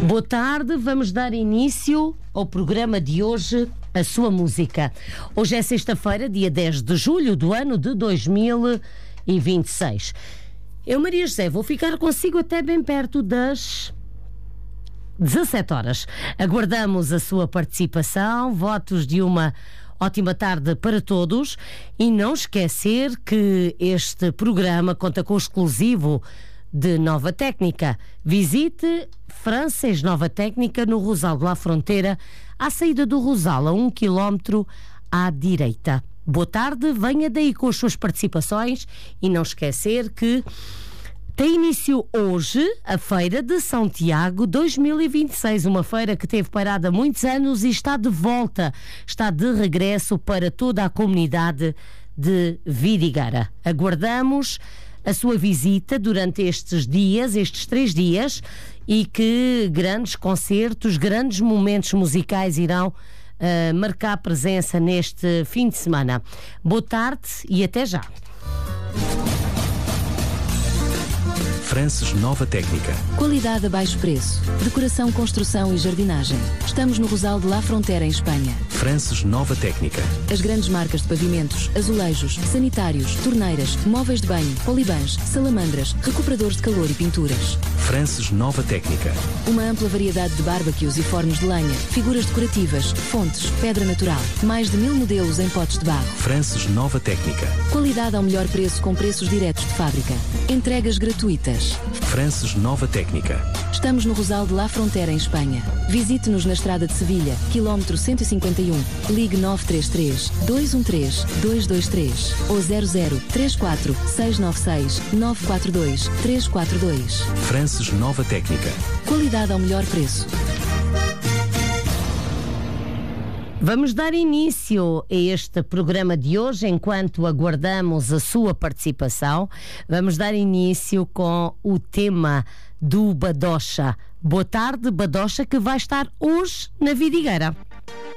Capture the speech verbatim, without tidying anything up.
Boa tarde, vamos dar início ao programa de hoje, A Sua Música. Hoje é sexta-feira, dia dez de julho do ano de dois mil e vinte e seis. Eu, Maria José, vou ficar consigo até bem perto das dezassete horas. Aguardamos a sua participação, votos de uma ótima tarde para todos e não esquecer que este programa conta com o exclusivo de Nova Técnica. Visite Francês Nova Técnica no Rosal de La Fronteira, à saída do Rosal, a um quilómetro à direita. Boa tarde, venha daí com as suas participações e não esquecer que tem início hoje a Feira de São Tiago dois mil e vinte e seis, uma feira que teve parada há muitos anos e está de volta, está de regresso para toda a comunidade de Vidigueira. Aguardamos a sua visita durante estes dias, estes três dias, e que grandes concertos, grandes momentos musicais irão uh, marcar presença neste fim de semana. Boa tarde e até já. Frances Nova Técnica. Qualidade a baixo preço. Decoração, construção e jardinagem. Estamos no Rosal de La Fronteira, em Espanha. Frances Nova Técnica. As grandes marcas de pavimentos, azulejos, sanitários, torneiras, móveis de banho, polibãs, salamandras, recuperadores de calor e pinturas. Frances Nova Técnica. Uma ampla variedade de barbecues e fornos de lenha, figuras decorativas, fontes, pedra natural. Mais de mil modelos em potes de barro. Frances Nova Técnica. Qualidade ao melhor preço com preços diretos de fábrica. Entregas gratuitas. Frances Nova Técnica. Estamos no Rosal de La Fronteira, em Espanha. Visite-nos na estrada de Sevilha, quilómetro cento e cinquenta e um. Ligue nove três três, dois um três, dois dois três ou zero zero três quatro, seis nove seis, nove quatro dois, três quatro dois. Frances Nova Técnica. Qualidade ao melhor preço. Vamos dar início a este programa de hoje, enquanto aguardamos a sua participação. Vamos dar início com o tema do Badocha. Boa tarde, Badocha, que vai estar hoje na Vidigueira.